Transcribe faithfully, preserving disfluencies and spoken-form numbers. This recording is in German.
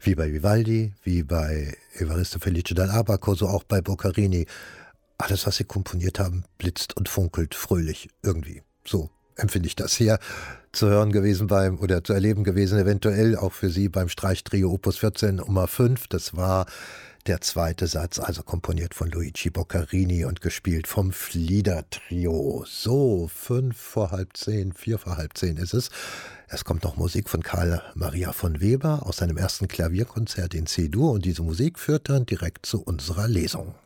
Wie bei Vivaldi, wie bei Evaristo Felice dall'Abaco, so auch bei Boccherini. Alles, was sie komponiert haben, blitzt und funkelt fröhlich irgendwie. So empfinde ich das hier zu hören gewesen beim, oder zu erleben gewesen, eventuell auch für Sie beim Streichtrio Opus vierzehn Nummer fünf. Das war der zweite Satz, also komponiert von Luigi Boccherini und gespielt vom Flieder-Trio. So, fünf vor halb zehn, vier vor halb zehn ist es. Es kommt noch Musik von Karl Maria von Weber aus seinem ersten Klavierkonzert in C-Dur und diese Musik führt dann direkt zu unserer Lesung.